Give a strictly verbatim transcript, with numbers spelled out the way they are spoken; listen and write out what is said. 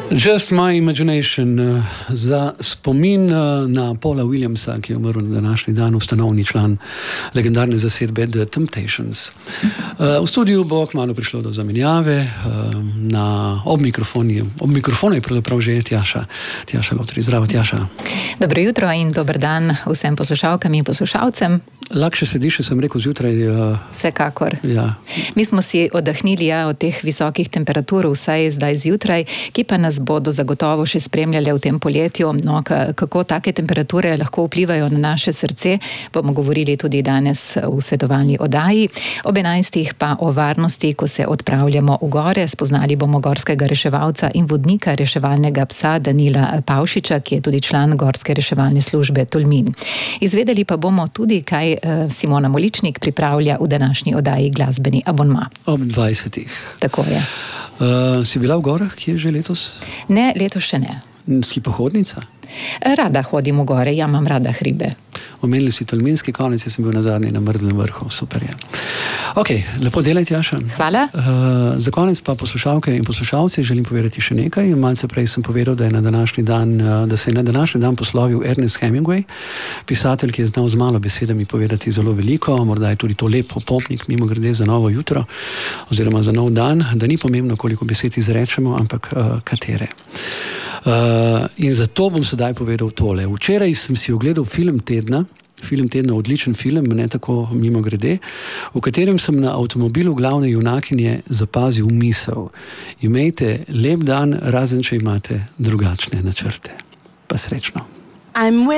Just My Imagination, za spomin na Paula Williamsa, ki je umrl na današnji dan, ustanovni član legendarne zasedbe The Temptations. V studiu bo kmalu prišlo do zamenjave, na, ob, ob mikrofonu je pravzaprav že Tjaša, Tjaša Lotri. Zdravo, Tjaša. Dobro jutro in dober dan vsem poslušalkam in poslušalcem. Lakše sediš, sem rekel, zjutraj. Uh, Vsekakor. Ja. Mi smo si oddahnili ja, od teh visokih temperatur, vsaj zdaj zjutraj, ki pa nas bodo zagotovo še spremljali v tem poletju. No, kako take temperature lahko vplivajo na naše srce, bomo govorili tudi danes v svetovalni oddaji. Ob enajstih pa o varnosti, ko se odpravljamo v gore. Spoznali bomo gorskega reševalca in vodnika reševalnega psa Danila Pavšiča, ki je tudi član gorske reševalne službe Tolmin. Izvedeli pa bomo tudi, kaj Simona Moličnik pripravlja v današnji oddaji Glasbeni abonma. Ob dvajsetih. Tako je. Uh, si bila v gorah, kje že letos? Ne, letos še ne. Si pohodnica? Rada hodim v gore, ja, imam rada hribe. Omenili si Tolminski konec, jaz sem bil na zadnji na Mrzlem vrhu, super je. Ok, lepo delaj, Tjaša. Hvala. Uh, za konec pa poslušalke in poslušalci želim povedati še nekaj. Malce prej sem povedal, da, je na današnji dan, da se je na današnji dan poslovil Ernest Hemingway, pisatelj, ki je znal z malo besedami povedati zelo veliko, morda je tudi to lep opomnik, mimo grede za novo jutro, oziroma za nov dan, da ni pomembno, koliko besed izrečemo, ampak uh, katere. Uh, in zato bom sedaj povedal tole. Včeraj sem si ogledal film tedna, film tedna, odličen film, ne tako mimo grede, v katerem sem na avtomobilu glavne junakinje zapazil misel: imejte lep dan, razen če imate drugačne načrte. Pa srečno.